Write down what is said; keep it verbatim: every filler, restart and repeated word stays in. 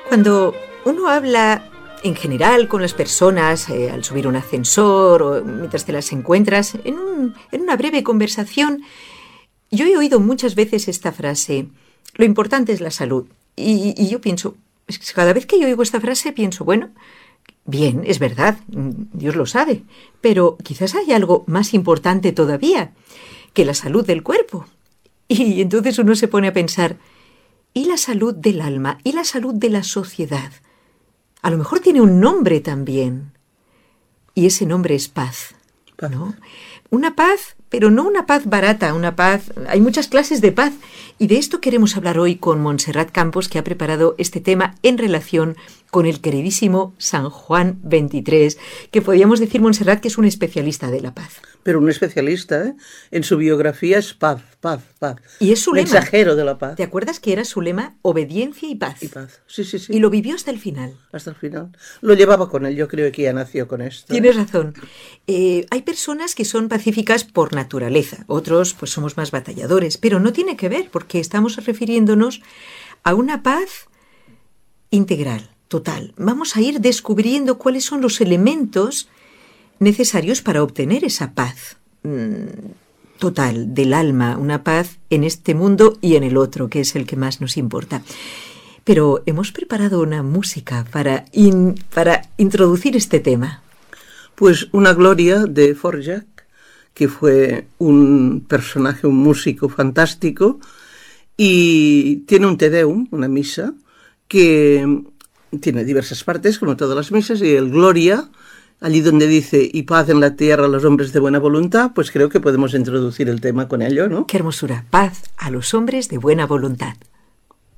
Cuando uno habla en general con las personas eh, al subir un ascensor o mientras te las encuentras, en, un, en una breve conversación, yo he oído muchas veces esta frase: lo importante es la salud. Y, y yo pienso, es que cada vez que yo oigo esta frase pienso, bueno, bien, es verdad, Dios lo sabe, pero quizás hay algo más importante todavía que la salud del cuerpo. Y entonces uno se pone a pensar, ¿y la salud del alma? ¿Y la salud de la sociedad? A lo mejor tiene un nombre también. Y ese nombre es paz, ¿no? Una paz, pero no una paz barata, una paz... Hay muchas clases de paz. Y de esto queremos hablar hoy con Montserrat Campos, que ha preparado este tema en relación con el queridísimo San Juan veintitrés, que podríamos decir, Montserrat, que es un especialista de la paz. Pero un especialista, ¿eh? En su biografía es paz, paz, paz. Y es su lema. Mensajero de la paz. ¿Te acuerdas que era su lema? Obediencia y paz. Y paz, sí, sí, sí. Y lo vivió hasta el final. Hasta el final. Lo llevaba con él, yo creo que ya nació con esto. Tienes razón. Eh, hay personas que son pacíficas por naturaleza, otros pues somos más batalladores, pero no tiene que ver, porque estamos refiriéndonos a una paz integral, total. Vamos a ir descubriendo cuáles son los elementos necesarios para obtener esa paz mmm, total del alma, una paz en este mundo y en el otro, que es el que más nos importa. Pero hemos preparado una música para, in, para introducir este tema. Pues una gloria de Dvořák, que fue un personaje, un músico fantástico, y tiene un Te Deum, una misa, que tiene diversas partes, como todas las misas, y el Gloria, allí donde dice, y paz en la tierra a los hombres de buena voluntad, pues creo que podemos introducir el tema con ello, ¿no? ¡Qué hermosura! Paz a los hombres de buena voluntad.